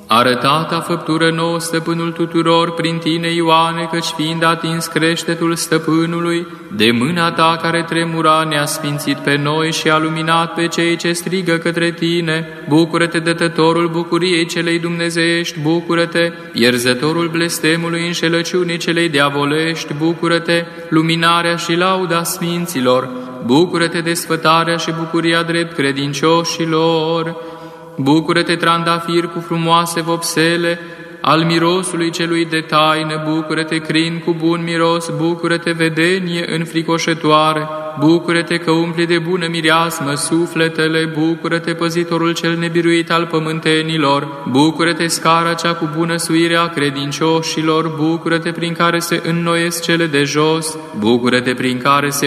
Arătata făptură nouă, stăpânul tuturor, prin tine, Ioane, căci fiind atins creștetul stăpânului, de mâna ta care tremura ne-a sfințit pe noi și a luminat pe cei ce strigă către tine. Bucură-te, dătătorul bucuriei celei dumnezeiești, bucură-te, pierzătorul blestemului înșelăciunii celei diavolești, bucură-te, luminarea și lauda sfinților, bucură-te, desfătarea și bucuria drept credincioșilor. Bucură-te, trandafir cu frumoase vopsele, al mirosului celui de taină, bucură-te, crin cu bun miros, bucură-te, vedenie înfricoșătoare, bucură-te că umpli de bună mireasmă sufletele, bucură-te, păzitorul cel nebiruit al pământenilor, bucură-te, scara cea cu bună suire a credincioșilor, bucură-te, prin care se înnoiesc cele de jos, bucură-te, prin care se